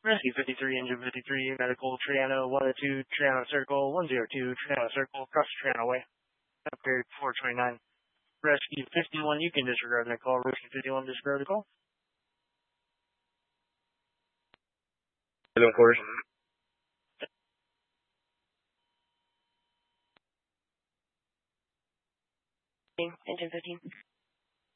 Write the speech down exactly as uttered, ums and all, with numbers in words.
Rescue fifty-three, Engine fifty-three, Medical, Triano, one oh two, Triano Circle, one oh two, Triano Circle, cross Triano Way. Upgrade four twenty-nine. Rescue fifty-one, you can disregard the call. Rescue fifty-one, disregard the call. Hello, of course. Engine fifteen.